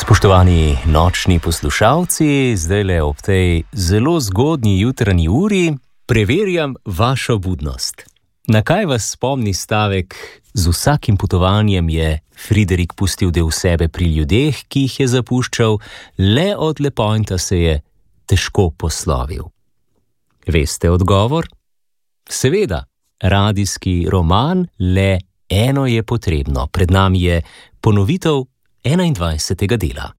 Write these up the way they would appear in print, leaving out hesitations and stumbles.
Spoštovani nočni poslušalci, zdajle ob tej zelo zgodnji jutranji uri preverjam vašo budnost. Na kaj vas spomni stavek: z vsakim potovanjem je Friderik pustil del sebe pri ljudeh, ki jih je zapuščal, le od Le Pointa se je težko poslovil? Veste odgovor? Seveda, radijski roman Le eno je potrebno. Pred nami je ponovitev 21. dela.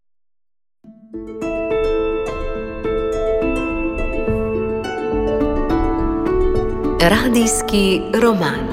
Radijski roman.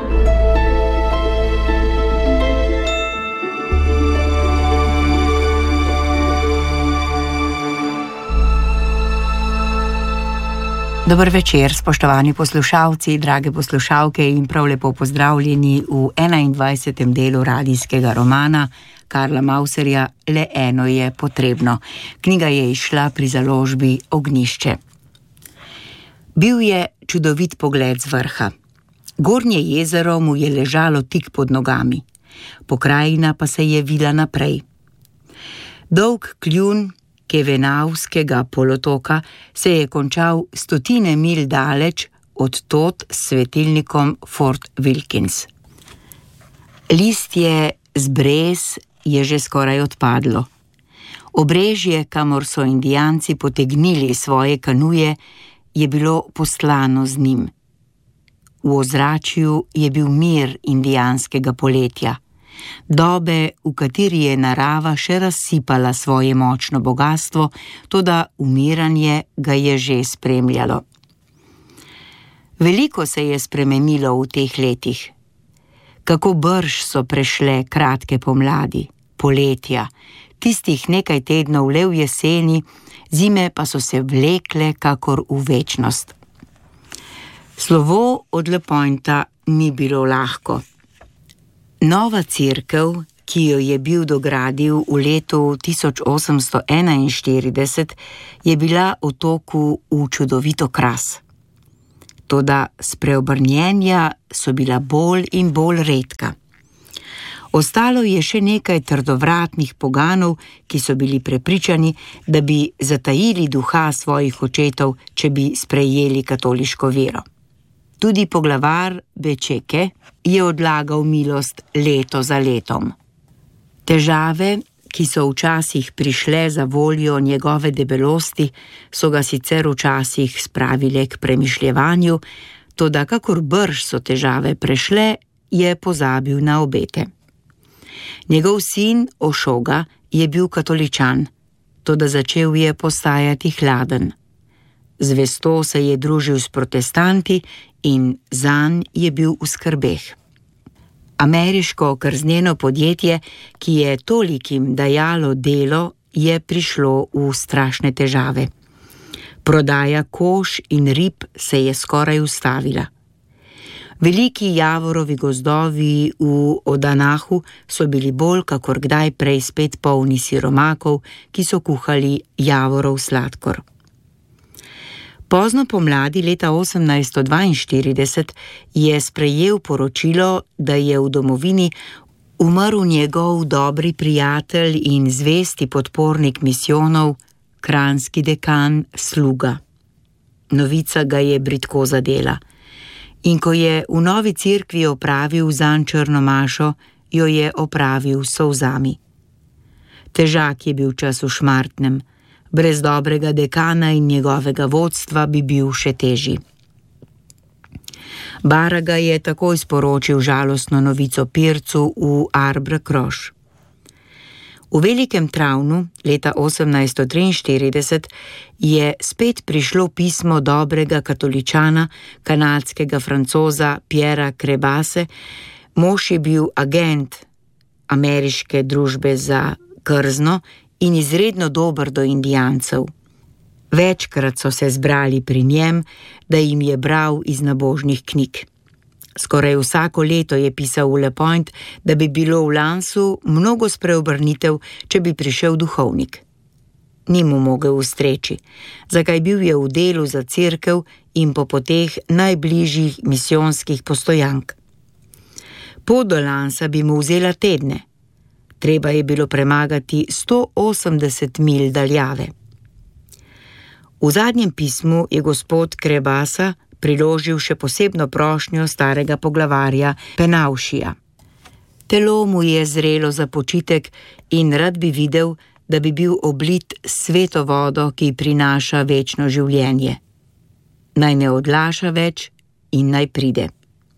Dober večer, spoštovani poslušalci, drage poslušalke in prav lepo pozdravljeni v 21. delu radijskega romana Karla Mauserja Le eno je potrebno. Knjiga je izšla pri založbi Ognjišče. Bil je čudovit pogled z vrha. Gornje jezero mu je ležalo tik pod nogami, pokrajina pa se je vila naprej. Dolg kljun Kevenavskega polotoka se je končal 100 milj daleč od tod s svetilnikom Fort Wilkins. Listje z brez je že skoraj odpadlo. Obrežje, kamor so Indijanci potegnili svoje kanuje, je bilo postlano z njim. V ozračju je bil mir indijanskega poletja, dobe, v kateri je narava še razsipala svoje močno bogastvo, toda umiranje ga je že spremljalo. Veliko se je spremenilo v teh letih. Kako brž so prešle kratke pomladi, poletja, tistih nekaj tednov le v jeseni, zime pa so se vlekle kakor v večnost. Slovo od Le Pointa ni bilo lahko. Nova cerkev, ki jo je bil dogradil v letu 1841, je bila otoku v čudovito kras. Toda spreobrnjenja so bila bolj in bolj redka. Ostalo je še nekaj trdovratnih poganov, ki so bili prepričani, da bi zatajili duha svojih očetov, če bi sprejeli katoliško vero. Tudi poglavar Bečeke je odlagal milost leto za letom. Težave, ki so včasih prišle za voljo njegove debelosti, so ga sicer včasih spravile k premišljevanju, toda kakor brž so težave prešle, je pozabil na obete. Njegov sin Ošoga je bil katoličan, toda začel je postajati hladen. Zvesto se je družil s protestanti in zanj je bil v skrbeh. Ameriško krzneno podjetje, ki je tolikim dajalo delo, je prišlo v strašne težave. Prodaja kož in rib se je skoraj ustavila. Veliki javorovi gozdovi v Odanahu so bili bolj kakor kdaj prej spet polni siromakov, ki so kuhali javorov sladkor. Pozno pomladi leta 1842 je sprejel poročilo, da je v domovini umrl njegov dobri prijatelj in zvesti podpornik misijonov, kranjski dekan Sluga. Novica ga je bridko zadela. In ko je v novi cerkvi opravil zanj črno mašo, jo je opravil s solzami. Težak je bil čas v Šmartnem. Brez dobrega dekana in njegovega vodstva bi bil še težji. Baraga je takoj sporočil žalostno novico Pircu v Arbres-Croche. V Velikem Travnu leta 1843 je spet prišlo pismo dobrega katoličana, kanadskega Francoza Pierra Crebase. Mož je bil agent ameriške družbe za krzno in izredno dober do Indijancev. Večkrat so se zbrali pri njem, da jim je bral iz nabožnih knjig. Skoraj vsako leto je pisal v Le Point, da bi bilo v Lansu mnogo spreobrnitev, če bi prišel duhovnik. Ni mu mogel ustreči, zakaj bil je v delu za cerkev in po poteh najbližjih misijonskih postojank. Pot do Lansa bi mu vzela tedne. Treba je bilo premagati 180 milj daljave. V zadnjem pismu je gospod Krebasa priložil še posebno prošnjo starega poglavarja Penaušija. Telo mu je zrelo za počitek in rad bi videl, da bi bil oblit sveto vodo, ki prinaša večno življenje. Naj ne odlaša več in naj pride.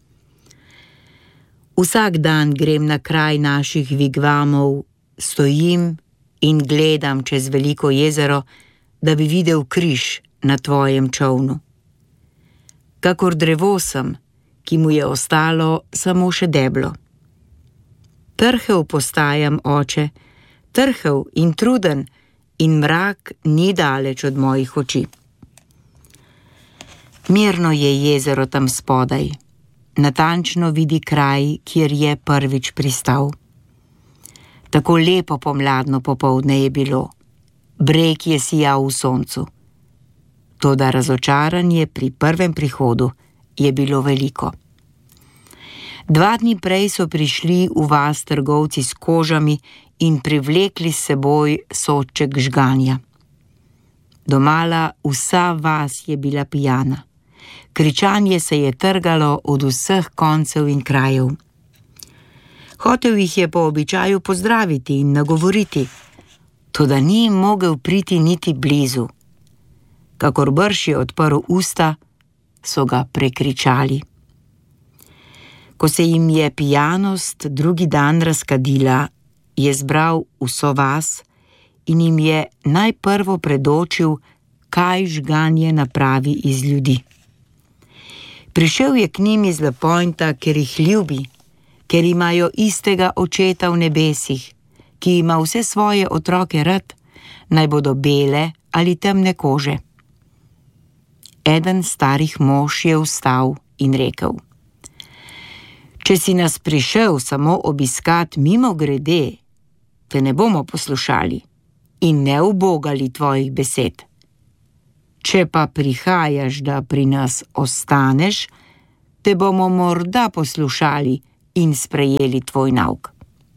Vsak dan grem na kraj naših vigvamov, stojim in gledam čez veliko jezero, da bi videl križ na tvojem čolnu. Kakor drevo sem, ki mu je ostalo samo še deblo. Trhel postajam, oče, trhel in truden, in mrak ni daleč od mojih oči. Mirno je jezero tam spodaj. Natančno vidi kraj, kjer je prvič pristal. Tako lepo pomladno popoldne je bilo. Breg je sijal v soncu. Toda razočaranje pri prvem prihodu je bilo veliko. 2 dni prej so prišli v vas trgovci s kožami in privlekli s seboj sodček žganja. Domala vsa vas je bila pijana. Kričanje se je trgalo od vseh koncev in krajev. Hotel jih je po običaju pozdraviti in nagovoriti, toda ni mogel priti niti blizu. Kakor brž je odprl usta, so ga prekričali. Ko se jim je pijanost drugi dan razkadila, je zbral vso vas in jim je najprvo predočil, kaj žganje napravi iz ljudi. Prišel je k njim iz La Pointa, ker jih ljubi, ker imajo istega očeta v nebesih, ki ima vse svoje otroke rad, naj bodo bele ali temne kože. Eden starih mož je vstal in rekel: Če si nas prišel samo obiskat mimogrede, te ne bomo poslušali in ne ubogali tvojih besed. Če pa prihajaš, da pri nas ostaneš, te bomo morda poslušali in sprejeli tvoj nauk.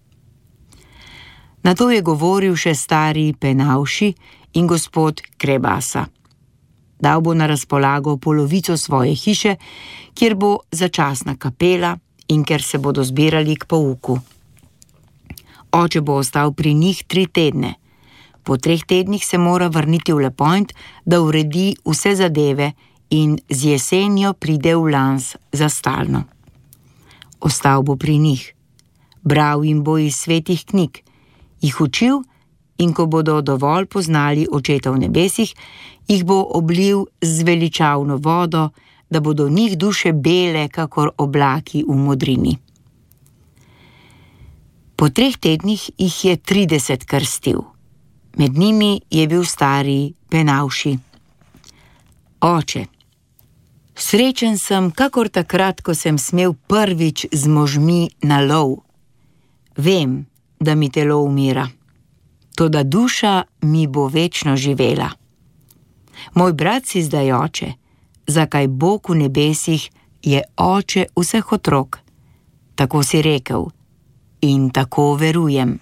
Nato je govoril še stari Penauši in gospod Krebasa. Dal bo na razpolago polovico svoje hiše, kjer bo začasna kapela in ker se bodo zbirali k pouku. Oče bo ostal pri njih 3 tedne. Po 3 tednih se mora vrniti v La Point, da uredi vse zadeve in z jesenjo pride v Lens za stalno. Ostal bo pri njih. Bral jim bo iz svetih knjig, jih učil in ko bodo dovolj poznali očeta v nebesih, jih bo oblil z veličavno vodo, da bodo njih duše bele, kakor oblaki v modrini. Po 3 tednih jih je 30 krstil. Med njimi je bil stari Penauši. Oče, srečen sem, kakor takrat, ko sem smel prvič z možmi na lov. Vem, da mi telo umira, toda duša mi bo večno živela. Moj brat si zdaj oče, zakaj Bog v nebesih je oče vseh otrok. Tako si rekel in tako verujem.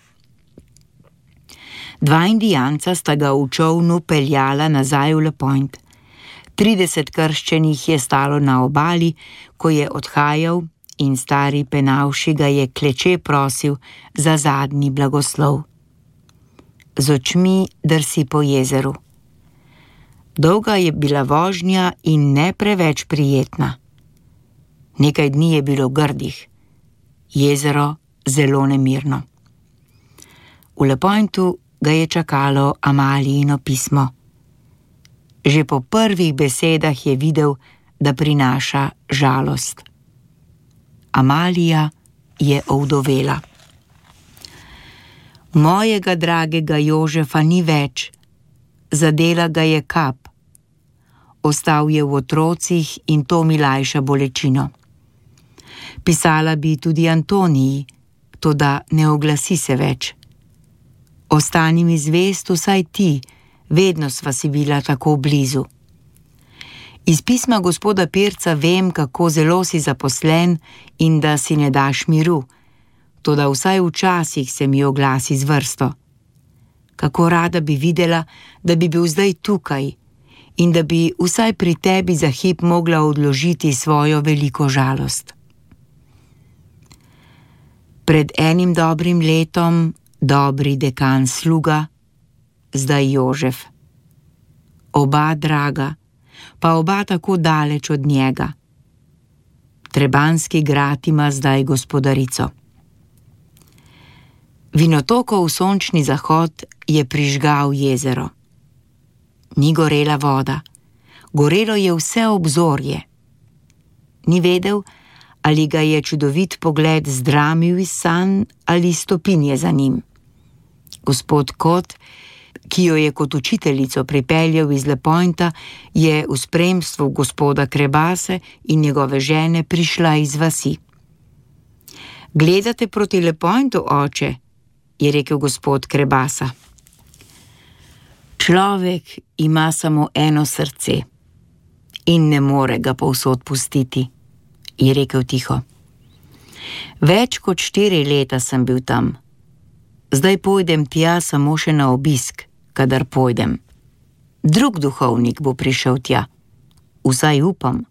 2 indijanca sta ga v čolnu peljala nazaj v La Point. 30 krščenih je stalo na obali, ko je odhajal in stari Penauši ga je kleče prosil za zadnji blagoslov. Z očmi drsi po jezeru. Dolga je bila vožnja in ne preveč prijetna. Nekaj dni je bilo grdih. Jezero zelo nemirno. V La Pointu ga je čakalo Amalijino pismo. Že po prvih besedah je videl, da prinaša žalost. Amalija je ovdovela. Mojega dragega Jožefa ni več, zadela ga je kap. Ostal je v otrocih in to mi lajša bolečino. Pisala bi tudi Antoniji, toda ne oglasi se več. Ostani mi zvest vsaj ti, vedno sva si bila tako blizu. Iz pisma gospoda Pirca vem, kako zelo si zaposlen in da si ne daš miru. toda vsaj včasih se mi oglasi z vrsto. Kako rada bi videla, da bi bil zdaj tukaj in da bi vsaj pri tebi za hip mogla odložiti svojo veliko žalost. Pred enim dobrim letom dobri dekan Sluga, zdaj Jožef. Oba draga, pa oba tako daleč od njega. Trebanjski grad ima zdaj gospodarico. Vinotokov sončni zahod je prižgal jezero. Ni gorela voda, gorelo je vse obzorje. Ni vedel, ali ga je čudovit pogled zdramil iz sanj ali stopinje za njim. Gospod Kot, ki jo je kot učiteljico pripeljal iz Le Pointa, je v spremstvu gospoda Krebase in njegove žene prišla iz vasi. Gledate proti Le Pointu, oče, je rekel gospod Krebasa. Človek ima samo eno srce in ne more ga povsod pustiti, je rekel tiho. Več kot 4 leta sem bil tam. Zdaj pojdem tja samo še na obisk, kadar pojdem. Drug duhovnik bo prišel tja. Vsaj upam.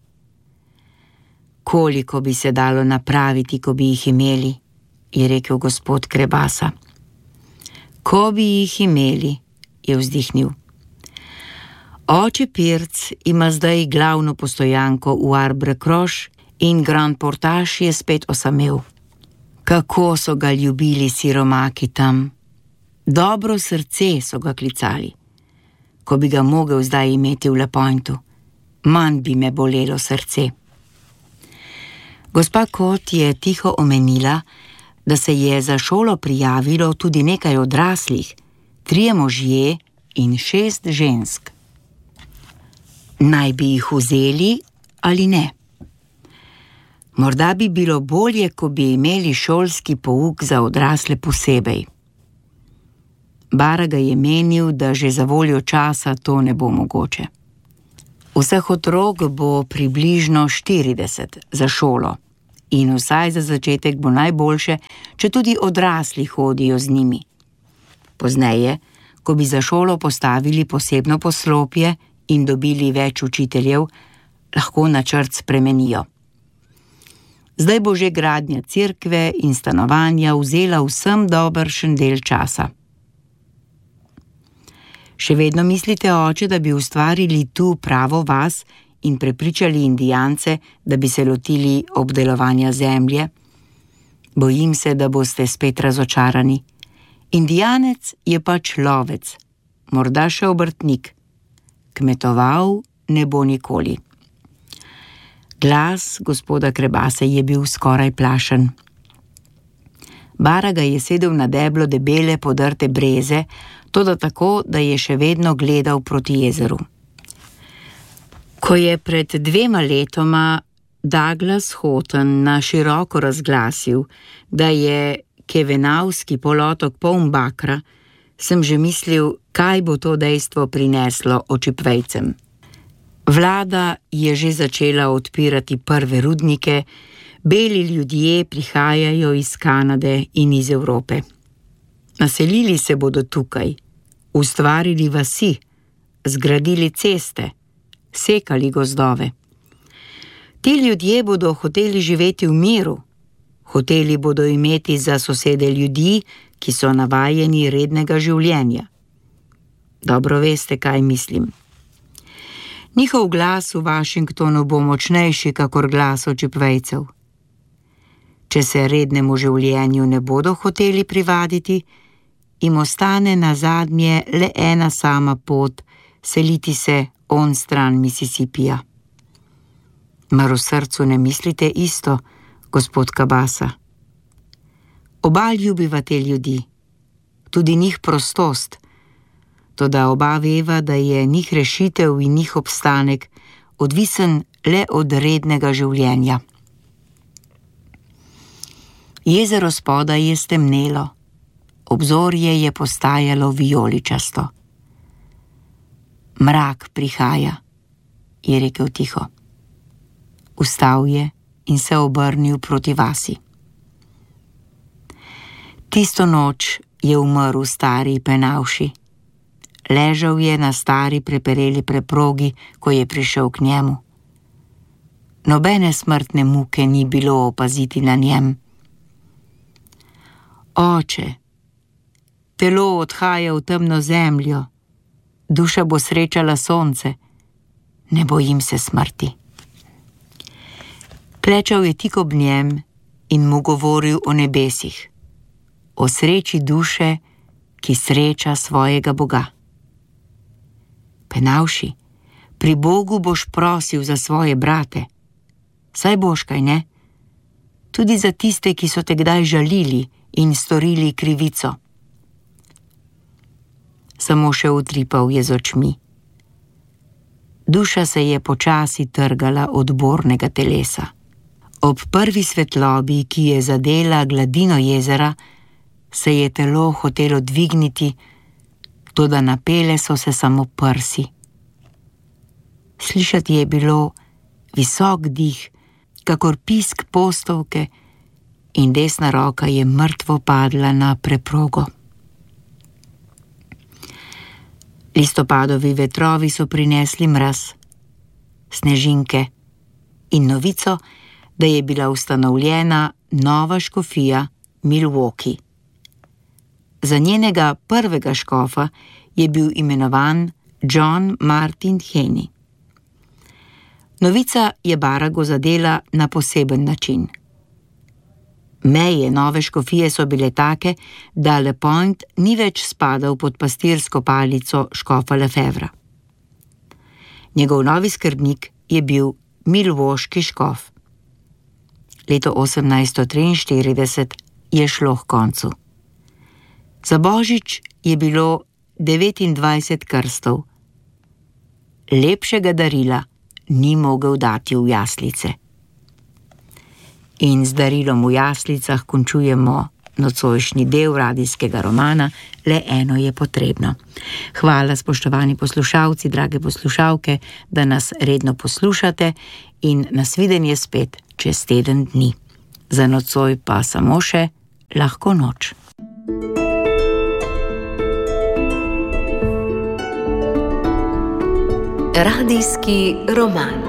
Koliko bi se dalo napraviti, ko bi jih imeli, je rekel gospod Krebasa. Ko bi jih imeli, je vzdihnil. Oče Pirc ima zdaj glavno postojanko v Arbre Croche in Grand Portage je spet osamel. Kako so ga ljubili siromaki tam. Dobro srce so ga klicali. Ko bi ga mogel zdaj imeti v Le Pointu, manj bi me bolelo srce. Gospa Kot je tiho omenila, da se je za šolo prijavilo tudi nekaj odraslih, 3 možje in 6 žensk. Naj bi jih vzeli ali ne? Morda bi bilo bolje, ko bi imeli šolski pouk za odrasle posebej. Baraga je menil, da že za voljo časa to ne bo mogoče. Vseh otrok bo približno 40 za šolo in vsaj za začetek bo najboljše, če tudi odrasli hodijo z njimi. Pozneje, ko bi za šolo postavili posebno poslopje in dobili več učiteljev, lahko načrt spremenijo. Zdaj bo že gradnja cerkve in stanovanja vzela vsem dobršen del časa. Še vedno mislite, oče, da bi ustvarili tu pravo vas in prepričali Indijance, da bi se lotili obdelovanja zemlje? Bojim se, da boste spet razočarani. Indijanec je pač lovec, morda še obrtnik. Kmetoval ne bo nikoli. Glas gospoda Krebase je bil skoraj plašen. Baraga je sedel na deblo debele podrte breze, toda tako, da je še vedno gledal proti jezeru. Ko je pred 2 letoma Douglas Houghton na široko razglasil, da je Kevenavski polotok poln bakra, sem že mislil, kaj bo to dejstvo prineslo očipvejcem. Vlada je že začela odpirati prve rudnike, beli ljudje prihajajo iz Kanade in iz Evrope. Naselili se bodo tukaj, ustvarili vasi, zgradili ceste, sekali gozdove. Ti ljudje bodo hoteli živeti v miru, hoteli bodo imeti za sosede ljudi, ki so navajeni rednega življenja. Dobro veste, kaj mislim. Njihov glas v Washingtonu bo močnejši kakor glas očipvejcev. Če se rednemu življenju ne bodo hoteli privaditi, jim ostane nazadnje le ena sama pot, seliti se on stran Mississippija. Mar v srcu ne mislite isto, gospod Kabasa? Oba ljubiva te ljudi, tudi njih prostost, toda oba veva, da je njih rešitev in njih obstanek odvisen le od rednega življenja. Jezero spodaj je stemnelo, obzorje je postajalo vijoličasto. Mrak prihaja, je rekel tiho. Vstal je in se obrnil proti vasi. Tisto noč je umrl stari Penavši. Ležal je na stari prepereli preprogi, ko je prišel k njemu. Nobene smrtne muke ni bilo opaziti na njem. Oče, telo odhaja v temno zemljo, duša bo srečala sonce, ne bojim se smrti. Klečal je tik ob njem in mu govoril o nebesih, o sreči duše, ki sreča svojega Boga. Penavši, pri Bogu boš prosil za svoje brate. Saj boš, kaj ne? Tudi za tiste, ki so te kdaj žalili in storili krivico. Samo še utripal je z očmi. Duša se je počasi trgala od bornega telesa. Ob prvi svetlobi, ki je zadela gladino jezera, se je telo hotelo dvigniti, toda napele so se samo prsi. Slišati je bilo visok dih, kakor pisk postovke, in desna roka je mrtvo padla na preprogo. Listopadovi vetrovi so prinesli mraz, snežinke in novico, da je bila ustanovljena nova škofija Milwaukee. Za njenega prvega škofa je bil imenovan John Martin Heney. Novica je Barago zadela na poseben način. Meje nove škofije so bile take, da Le Point ni več spadal pod pastirsko palico škofa Lefevra. Njegov novi skrbnik je bil milvoški škof. Leto 1843 je šlo k koncu. Za božič je bilo 29 krstov. Lepšega darila ni mogel dati v jaslice. In z darilom v jaslicah končujemo nocojšnji del radijskega romana Le eno je potrebno. Hvala, spoštovani poslušalci, drage poslušalke, da nas redno poslušate in nasvidenje spet čez teden dni. Za nocoj pa samo še lahko noč. Radijski roman.